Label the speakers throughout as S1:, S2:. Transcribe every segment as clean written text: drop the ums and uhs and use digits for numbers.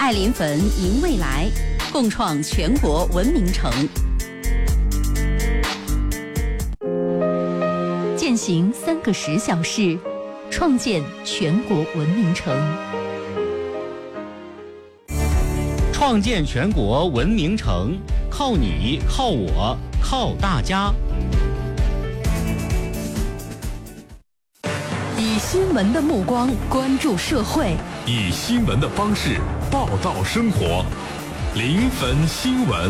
S1: 爱临汾迎未来，共创全国文明城。践行3个10小时，创建全国文明城。
S2: 创建全国文明城，靠你，靠我，靠大家。
S1: 以新闻的目光关注社会，
S3: 以新闻的方式报道生活。临汾新闻。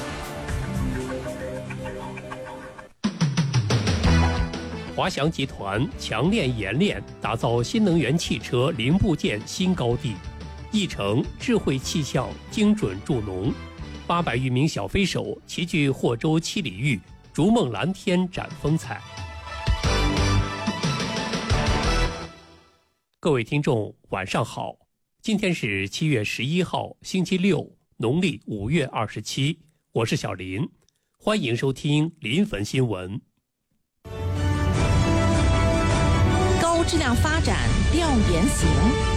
S4: 华翔集团强链冶炼，打造新能源汽车零部件新高地。翼城智慧气象，精准助农。800余名小飞手齐聚霍州七里峪，逐梦蓝天展风采。各位听众，晚上好，今天是7月11号，星期六，农历5月27，我是小林，欢迎收听临汾新闻。
S5: 高质量发展调研型。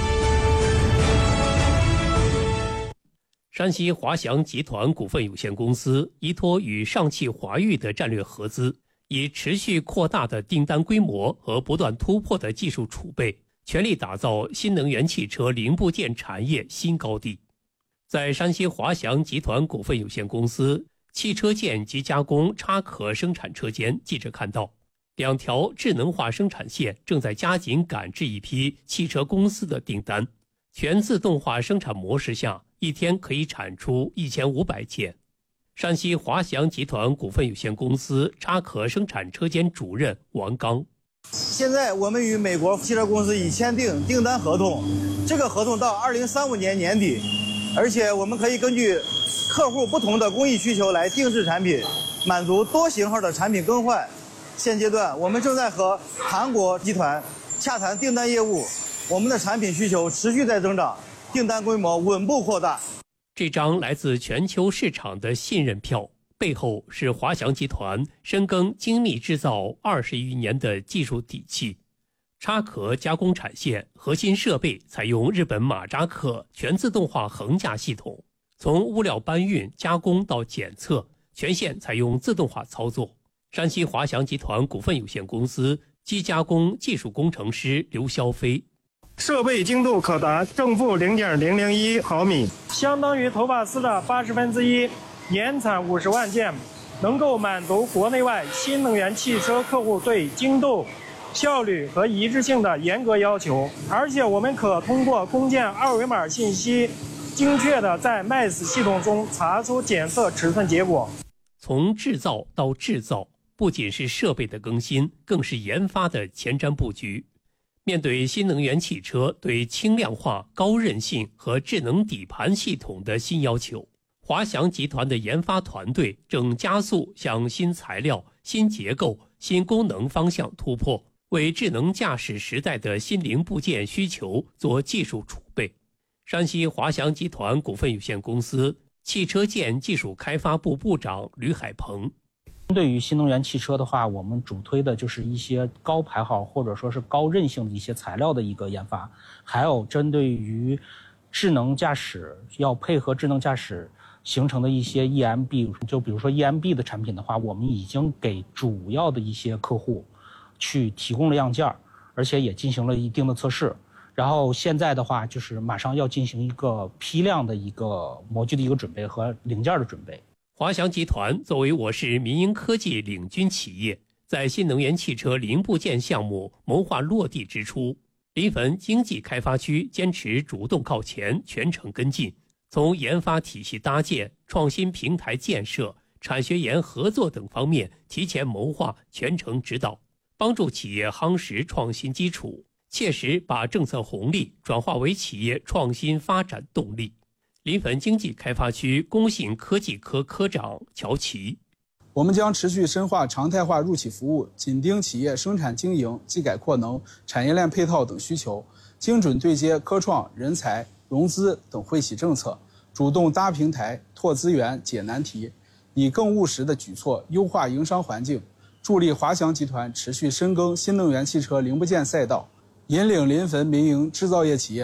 S4: 山西华翔集团股份有限公司依托与上汽华域的战略合资，以持续扩大的订单规模和不断突破的技术储备，全力打造新能源汽车零部件产业新高地。在山西华翔集团股份有限公司汽车件及加工插壳生产车间，记者看到2条智能化生产线正在加紧赶制一批汽车公司的订单。全自动化生产模式下，一天可以产出1500件。山西华翔集团股份有限公司插壳生产车间主任王刚：
S6: 现在我们与美国汽车公司已签订订单合同，这个合同到2035年年底，而且我们可以根据客户不同的工艺需求来定制产品，满足多型号的产品更换。现阶段我们正在和韩国集团洽谈订单业务，我们的产品需求持续在增长，订单规模稳步扩大。
S4: 这张来自全球市场的信任票，背后是华翔集团深耕精密制造20余年的技术底气。插壳加工产线核心设备采用日本马扎克全自动化横架系统，从物料搬运、加工到检测，全线采用自动化操作。山西华翔集团股份有限公司机加工技术工程师刘肖飞：
S7: 设备精度可达正负0.001毫米，相当于头发丝的1/80，年产50万件，能够满足国内外新能源汽车客户对精度、效率和一致性的严格要求。而且我们可通过工件二维码信息，精确地在 MES 系统中查出检测尺寸结果。
S4: 从制造到制造，不仅是设备的更新，更是研发的前瞻布局。面对新能源汽车对轻量化、高韧性和智能底盘系统的新要求，华翔集团的研发团队正加速向新材料、新结构、新功能方向突破，为智能驾驶时代的新零部件需求做技术储备。山西华翔集团股份有限公司汽车件技术开发部部长吕海鹏：
S8: 对于新能源汽车的话，我们主推的就是一些高排号或者说是高韧性的一些材料的一个研发，还有针对于智能驾驶要配合智能驾驶形成的一些 EMB， 就比如说 EMB 的产品的话，我们已经给主要的一些客户去提供了样件，而且也进行了一定的测试。然后现在的话，就是马上要进行一个批量的一个模具的一个准备和零件的准备。
S4: 华翔集团作为我市民营科技领军企业，在新能源汽车零部件项目谋划落地之初，临汾经济开发区坚持主动靠前，全程跟进，从研发体系搭建、创新平台建设、产学研合作等方面提前谋划，全程指导，帮助企业夯实创新基础，切实把政策红利转化为企业创新发展动力。临汾经济开发区工信科技科科长乔奇：
S9: 我们将持续深化常态化入企服务，紧盯企业生产经营、技改扩能、产业链配套等需求，精准对接科创、人才、融资等惠企政策，主动搭平台、拓资源、解难题，以更务实的举措优化营商环境，助力华翔集团持续深耕新能源汽车零部件赛道，引领临汾民营制造业企业